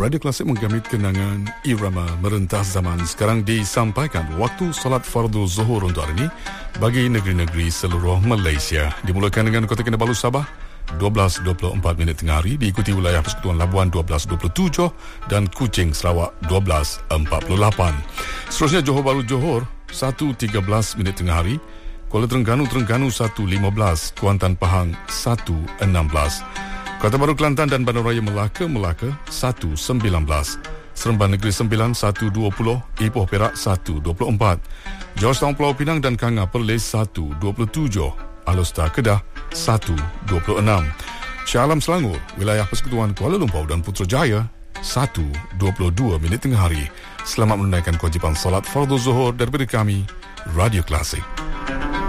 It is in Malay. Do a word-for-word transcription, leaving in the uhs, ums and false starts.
Radio Klasik menggamit kenangan irama merentas zaman. Sekarang disampaikan waktu solat fardu zuhur untuk hari ini bagi negeri-negeri seluruh Malaysia. Dimulakan dengan Kota Kinabalu Sabah dua belas dua puluh empat minit tengah hari, diikuti wilayah Persekutuan Labuan dua belas dua puluh tujuh dan Kuching Sarawak dua belas empat puluh lapan. Seterusnya Johor Bahru Johor satu tiga belas minit tengah hari, Kuala Terengganu Terengganu satu lima belas, Kuantan Pahang satu enam belas, Kota Baru Kelantan dan Bandaraya Melaka Melaka satu sembilan belas, Seremban Negeri Sembilan satu dua puluh, Ipoh Perak satu dua puluh empat, Georgetown Pulau Pinang dan Kanga Perlis satu dua puluh tujuh, Alor-Star Kedah satu dua puluh enam, Shah Alam Selangor, wilayah Persekutuan Kuala Lumpur dan Putrajaya satu dua puluh dua minit tengah hari. Selamat menunaikan kewajipan solat fardu zuhur daripada kami, Radio Klasik.